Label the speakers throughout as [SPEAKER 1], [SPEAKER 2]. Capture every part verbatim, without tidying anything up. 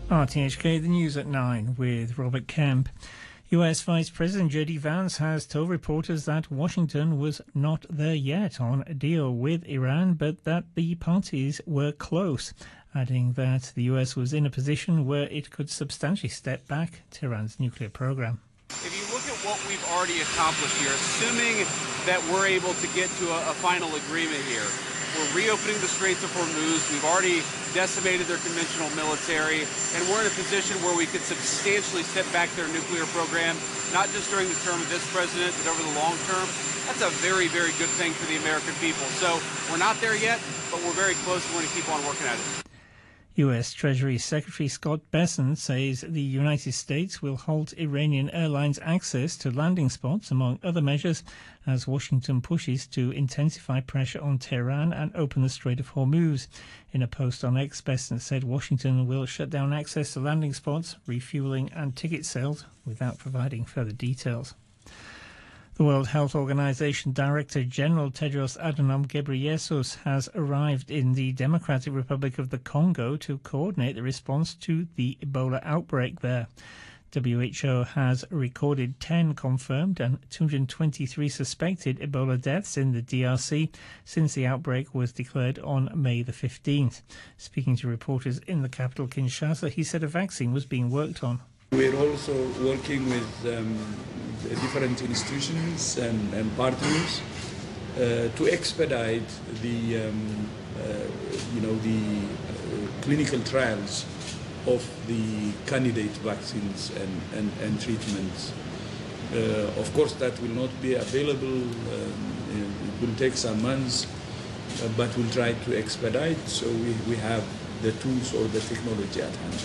[SPEAKER 1] R T H K, the news at nine with Robert Kemp. U S Vice President J D Vance has told reporters that Washington was not there yet on a deal with Iran, but that the parties were close, adding that the U S was in a position where it could substantially step back Tehran's nuclear program.
[SPEAKER 2] If you look at what we've already accomplished here, assuming that we're able to get to a, a final agreement here, we're reopening the Straits of Hormuz. We've already decimated their conventional military, and we're in a position where we could substantially step back their nuclear program, not just during the term of this president, but over the long term. That's a very, very good thing for the American people. So we're not there yet, but we're very close. We're going to keep on working at it.
[SPEAKER 1] U S Treasury Secretary Scott Bessent says the United States will halt Iranian airlines' access to landing spots, among other measures, as Washington pushes to intensify pressure on Tehran and open the Strait of Hormuz. In a post on X, Bessent said Washington will shut down access to landing spots, refueling and ticket sales without providing further details. The World Health Organization Director General Tedros Adhanom Ghebreyesus has arrived in the Democratic Republic of the Congo to coordinate the response to the Ebola outbreak there. W H O has recorded ten confirmed and two hundred twenty-three suspected Ebola deaths in the D R C since the outbreak was declared on May the fifteenth. Speaking to reporters in the capital Kinshasa, he said a vaccine was being worked on.
[SPEAKER 3] We're also working with um, different institutions and, and partners uh, to expedite the, um, uh, you know, the uh, clinical trials of the candidate vaccines and, and, and treatments. Uh, of course, that will not be available. Um, it will take some months, uh, but we'll try to expedite so we, we have the tools or the technology at hand.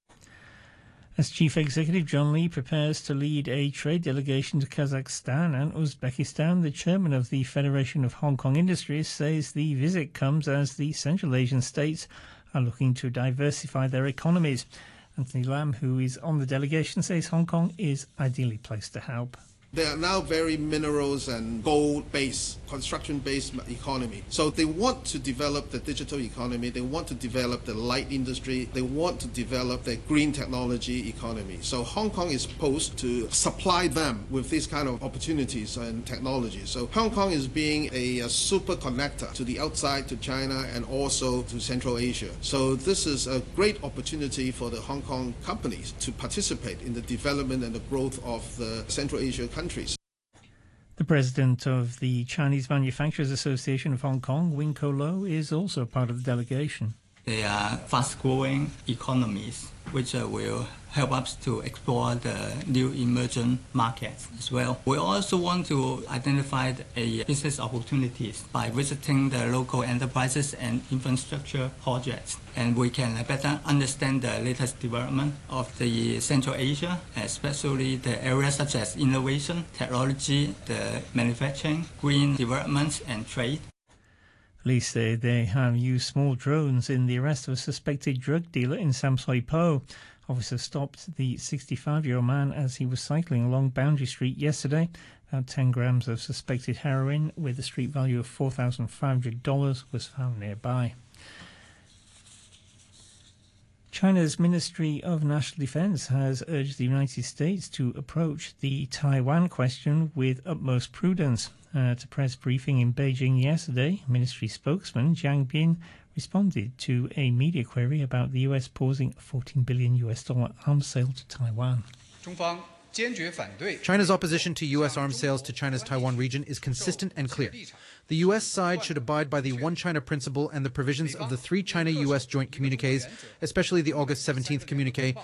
[SPEAKER 1] As Chief Executive, John Lee prepares to lead a trade delegation to Kazakhstan and Uzbekistan, the chairman of the Federation of Hong Kong Industries says the visit comes as the Central Asian states are looking to diversify their economies. Anthony Lam, who is on the delegation, says Hong Kong is ideally placed to help.
[SPEAKER 4] They are now very minerals and gold-based, construction-based economy. So they want to develop the digital economy. They want to develop the light industry. They want to develop the green technology economy. So Hong Kong is supposed to supply them with these kind of opportunities and technologies. So Hong Kong is being a, a super connector to the outside, to China, and also to Central Asia. So this is a great opportunity for the Hong Kong companies to participate in the development and the growth of the Central Asia countries.
[SPEAKER 1] The president of the Chinese Manufacturers Association of Hong Kong, Wing Ko Lo, is also part of the delegation.
[SPEAKER 5] They are fast-growing economies, which uh, will help us to explore the new emerging markets as well. We also want to identify a business opportunities by visiting the local enterprises and infrastructure projects. And we can better understand the latest development of the Central Asia, especially the areas such as innovation, technology, the manufacturing, green development, and trade.
[SPEAKER 1] Police say they have used small drones in the arrest of a suspected drug dealer in Sam Soi Po. Officers stopped the sixty-five-year-old man as he was cycling along Boundary Street yesterday. About ten grams of suspected heroin with a street value of four thousand five hundred dollars was found nearby. China's Ministry of National Defense has urged the United States to approach the Taiwan question with utmost prudence. At a press briefing in Beijing yesterday, ministry spokesman Jiang Bin responded to a media query about the U S pausing a fourteen billion U S dollar arms sale to Taiwan.
[SPEAKER 6] China's opposition to U S arms sales to China's Taiwan region is consistent and clear. The U S side should abide by the One China principle and the provisions of the three China-U S joint communiques, especially the August seventeenth communique,